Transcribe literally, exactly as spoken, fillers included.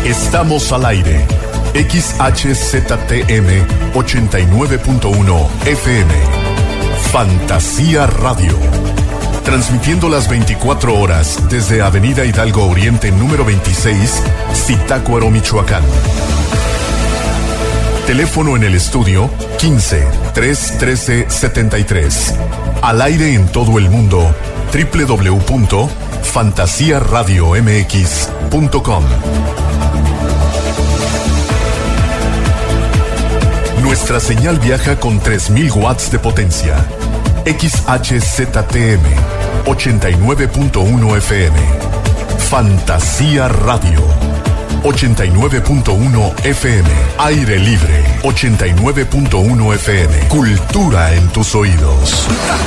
Estamos al aire. X H Z T M ochenta y nueve punto uno F M. Fantasía Radio. Transmitiendo las veinticuatro horas desde Avenida Hidalgo Oriente número veintiséis, Zitácuaro, Michoacán. Teléfono en el estudio quince, trescientos trece, setenta y tres. Al aire en todo el mundo, doble u doble u doble u punto fantasía radio m x punto com. Nuestra señal viaja con tres mil watts de potencia. X H Z T M ochenta y nueve punto uno F M. Fantasía Radio. ochenta y nueve punto uno F M. Aire libre. ochenta y nueve punto uno F M. Cultura en tus oídos.